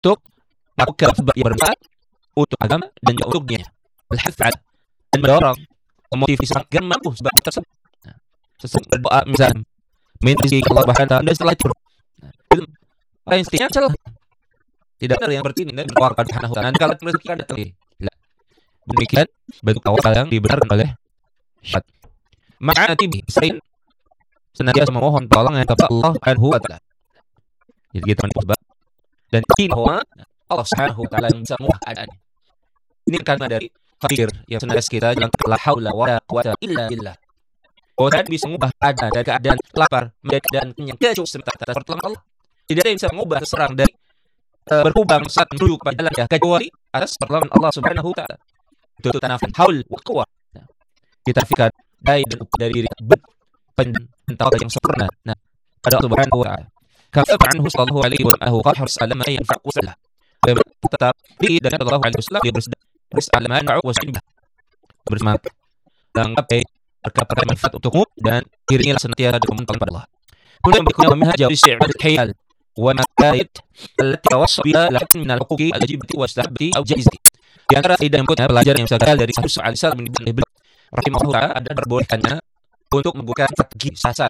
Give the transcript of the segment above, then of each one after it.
untuk melakukan sebab yang bermanfaat untuk agama dan juga untuk dunia. Al-hath dan mendorong memotivasi agar mampu sebab tersebut. Sesuatu berdoa misalnya minta rezeki Allah Subhanahu wa taala dan setelah itu apa yang setinya salah. Tidak benar yang seperti ini dan berdoa kepada Subhanahu wa taala kalau rezeki kan datang. Demikian bentuk tawakal yang dibenarkan oleh syariat. Maka tibi sering senantiasa memohon pertolongan kepada Allah Subhanahu wa taala. Jadi kita mencoba dan bahwa Allah Subhanahu wa taala yang bisa mengubah keadaan. Ini karena dari fakir yang senantiasa kita bilang la haula wala quwata illa billah. Allah bisa mengubah keadaan dari keadaan lapar menjadi keadaan kenyang kecuali sebentar atas pertolongan Allah. Tidak ada yang bisa mengubah seseorang dari berkubang saat menuju kepada jalannya kecuali atas pertolongan Allah Subhanahu wa taala. Itu tanaful haul wa quwwah. Kita fikir daya dan upaya dari diri pentawakal yang sempurna. Nah, pada Allah Subhanahu wa taala. Kata anhu sallallahu alaihi wa sallam qahar salama yanfa'u sallah. Tetap diri dan sallallahu alaihi wasallam dia bersalaman ma'u wa sallam. Bersemangat dan perkara manfaat untukmu dan dirinya senantiasa berkomentar pada Allah. Kemudian berikutnya minhaj isti'mal al-khayal wa maqaid allati tawassa biha lakin min al-huquqi al-wajibati wa istihbati aw jaizati. Di antara faedah yang punya pelajar yang saya dari Rasul sallallahu alaihi wasallam bin rahimahullah ada perbolehkannya untuk membuka strategi sasar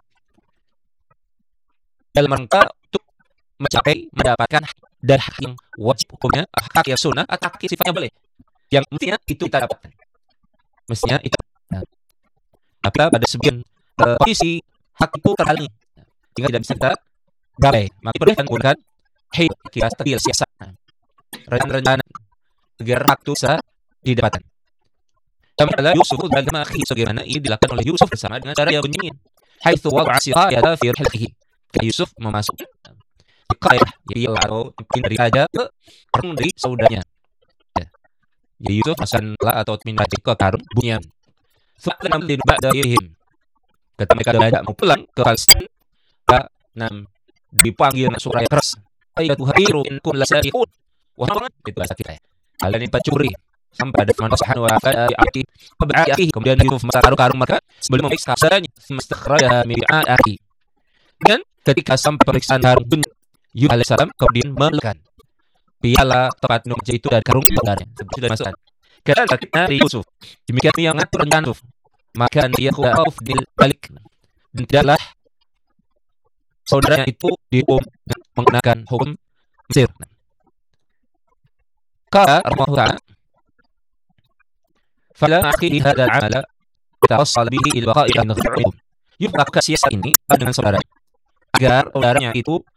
dalam rangka untuk mendapatkan dan hak yang wajib hukumnya, hak yang sunnah atau hak yang sifatnya boleh. Yang mestinya itu kita dapatkan. Mestinya itu. Tapi pada sebagian kondisi hak itu terhalang sehingga tidak bisa kita gapai. Maka diperbolehkan menggunakan kita strategi siasat, rencana agar hak itu bisa didapatkan. Kami adalah Yusuf dan akhi sebagaimana ini dilakukan oleh Yusuf bersama dengan cara yang Bunyamin. Haitsu wada'a siqayata fi rihlihi. Yusuf memasukkan siqayah yaitu atau dari raja ke karung dari saudaranya. Jadi Yusuf masukkanlah atau pindah ke karung Bunyamin. Setelah nanti ba'dahim ketika mereka belajar mau pulang ke Palestina, dipanggil suara yang keras. Ayatu hadiru in kun lasariqun. Wahai itu bahasa kita ya. Kalian ini pencuri. Sampai ada firman Allah Subhanahu wa taala akhi. Kemudian Yusuf masuk karung mereka sebelum memeriksa saranya mastakhraja min akhi. Dan ketika sampai pemeriksaan karung Yusuf alaihissalam kemudian meletakkan piala tempat minum itu dari karung saudaranya seperti sudah dimasukkan. Karena dari Yusuf demikian yang mengatur rencana Yusuf maka dia khauf bil balik dan tidaklah saudaranya itu dihukum menggunakan hukum Mesir. Qala rahimahullah fala akhiri hadha al-amala tawassal bihi ila baqa'i an ghayrikum. Yusuf melakukan siasat ini dengan saudara agar saudaranya itu